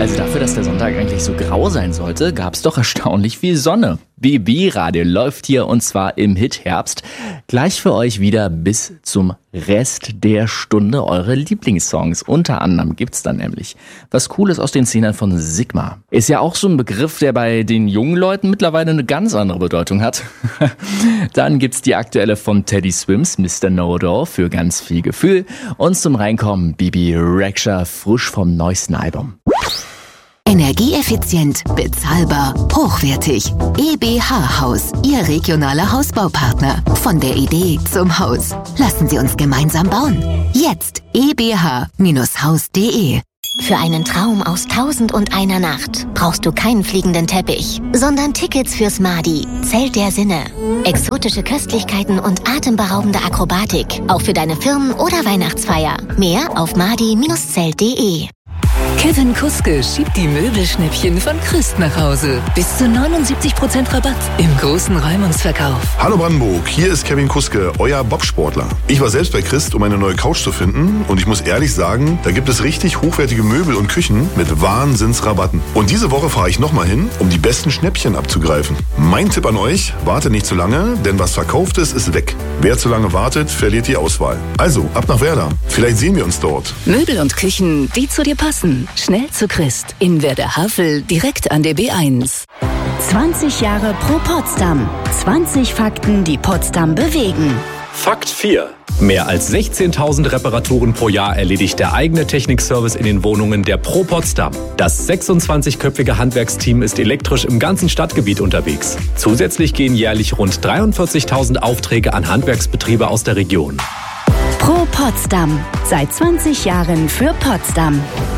Also dafür, dass der Sonntag eigentlich so grau sein sollte, gab es doch erstaunlich viel Sonne. BB Radio läuft hier und zwar im Hit-Herbst. Gleich für euch wieder bis zum Rest der Stunde eure Lieblingssongs. Unter anderem gibt's dann nämlich was Cooles aus den Szenern von Sigma. Ist ja auch so ein Begriff, der bei den jungen Leuten mittlerweile eine ganz andere Bedeutung hat. Dann gibt's die aktuelle von Teddy Swims, Mr. Know-It-All, für ganz viel Gefühl. Und zum Reinkommen Bibi Rexha, frisch vom neuesten Album. Energieeffizient, bezahlbar, hochwertig. EBH Haus, Ihr regionaler Hausbaupartner. Von der Idee zum Haus. Lassen Sie uns gemeinsam bauen. Jetzt ebh-haus.de. Für einen Traum aus 1001 Nacht brauchst du keinen fliegenden Teppich, sondern Tickets fürs Madi, Zelt der Sinne. Exotische Köstlichkeiten und atemberaubende Akrobatik, auch für deine Firmen- oder Weihnachtsfeier. Mehr auf madi-zelt.de. Kevin Kuske schiebt die Möbelschnäppchen von Christ nach Hause. Bis zu 79% Rabatt im großen Räumungsverkauf. Hallo Brandenburg, hier ist Kevin Kuske, euer Bobsportler. Ich war selbst bei Christ, um eine neue Couch zu finden und ich muss ehrlich sagen, da gibt es richtig hochwertige Möbel und Küchen mit Wahnsinnsrabatten. Und diese Woche fahre ich nochmal hin, um die besten Schnäppchen abzugreifen. Mein Tipp an euch, wartet nicht zu lange, denn was verkauft ist weg. Wer zu lange wartet, verliert die Auswahl. Also, ab nach Werder. Vielleicht sehen wir uns dort. Möbel und Küchen, die zu dir passen. Schnell zu Christ. In Werder-Havel, direkt an der B1. 20 Jahre pro Potsdam. 20 Fakten, die Potsdam bewegen. Fakt 4. Mehr als 16.000 Reparaturen pro Jahr erledigt der eigene Technikservice in den Wohnungen der Pro Potsdam. Das 26-köpfige Handwerksteam ist elektrisch im ganzen Stadtgebiet unterwegs. Zusätzlich gehen jährlich rund 43.000 Aufträge an Handwerksbetriebe aus der Region. Pro Potsdam. Seit 20 Jahren für Potsdam.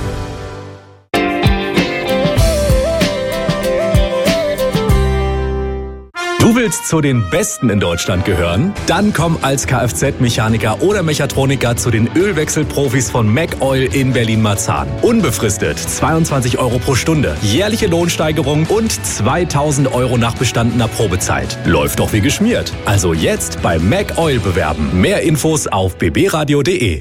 Du willst zu den Besten in Deutschland gehören? Dann komm als Kfz-Mechaniker oder Mechatroniker zu den Ölwechselprofis von MacOil in Berlin-Marzahn. Unbefristet 22 € pro Stunde, jährliche Lohnsteigerung und 2.000 € nach bestandener Probezeit. Läuft doch wie geschmiert. Also jetzt bei MacOil bewerben. Mehr Infos auf bbradio.de.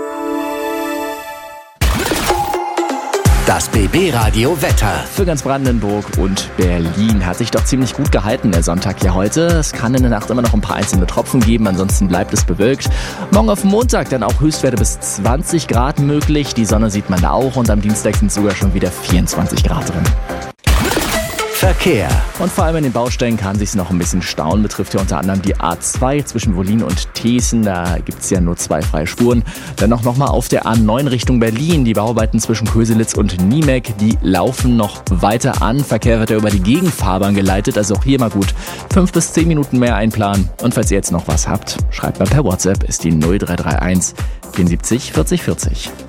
Das BB-Radio Wetter. Für ganz Brandenburg und Berlin hat sich doch ziemlich gut gehalten der Sonntag hier heute. Es kann in der Nacht immer noch ein paar einzelne Tropfen geben, ansonsten bleibt es bewölkt. Morgen auf Montag dann auch Höchstwerte bis 20 Grad möglich. Die Sonne sieht man da auch und am Dienstag sind sogar schon wieder 24 Grad drin. Verkehr. Und vor allem in den Baustellen kann sich noch ein bisschen stauen. Betrifft ja unter anderem die A2 zwischen Wollin und Thiessen. Da gibt es ja nur 2 freie Spuren. Dann noch mal auf der A9 Richtung Berlin. Die Bauarbeiten zwischen Köselitz und Niemek, die laufen noch weiter an. Verkehr wird ja über die Gegenfahrbahn geleitet. Also auch hier mal gut 5 bis 10 Minuten mehr einplanen. Und falls ihr jetzt noch was habt, schreibt mal per WhatsApp. Ist die 0331 74 40 40.